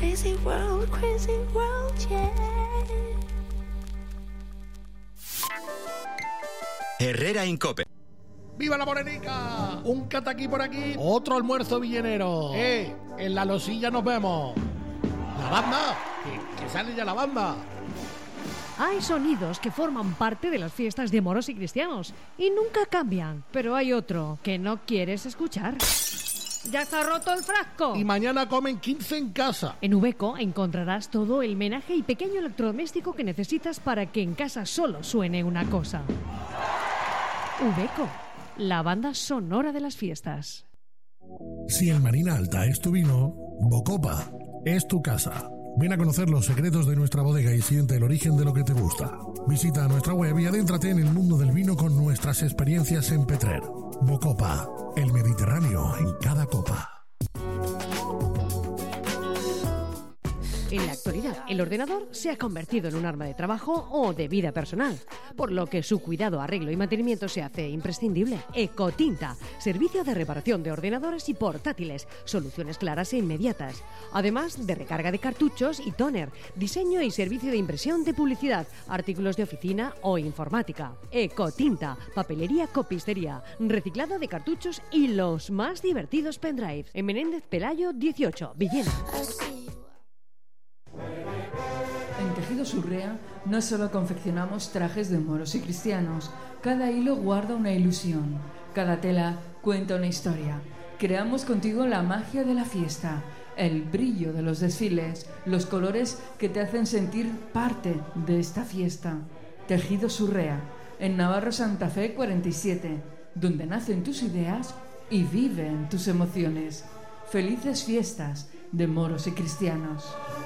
crazy world, yeah. Herrera Incope. ¡Viva la Morenica! Un cataquí por aquí, otro almuerzo villenero. En la losilla nos vemos. ¡La banda! ¡Que sale ya la banda! Hay sonidos que forman parte de las fiestas de moros y cristianos y nunca cambian, pero hay otro que no quieres escuchar. ¡Ya está roto el frasco! Y mañana comen 15 en casa. En Uveco encontrarás todo el menaje y pequeño electrodoméstico que necesitas para que en casa solo suene una cosa. Uveco, la banda sonora de las fiestas. Si el Marina Alta es tu vino, Bocopa es tu casa. Ven a conocer los secretos de nuestra bodega y siente el origen de lo que te gusta. Visita nuestra web y adéntrate en el mundo del vino con nuestras experiencias en Petrer. Bocopa, el Mediterráneo en cada copa. En la actualidad, el ordenador se ha convertido en un arma de trabajo o de vida personal, por lo que su cuidado, arreglo y mantenimiento se hace imprescindible. Ecotinta, servicio de reparación de ordenadores y portátiles, soluciones claras e inmediatas. Además de recarga de cartuchos y tóner, diseño y servicio de impresión de publicidad, artículos de oficina o informática. Ecotinta, papelería, copistería, reciclado de cartuchos y los más divertidos pendrive. En Menéndez Pelayo 18, Villena. En Tejidos Urrea no solo confeccionamos trajes de moros y cristianos, cada hilo guarda una ilusión, cada tela cuenta una historia. Creamos contigo la magia de la fiesta, el brillo de los desfiles, los colores que te hacen sentir parte de esta fiesta. Tejidos Urrea, en Navarro Santa Fe 47, donde nacen tus ideas y viven tus emociones. Felices fiestas de moros y cristianos.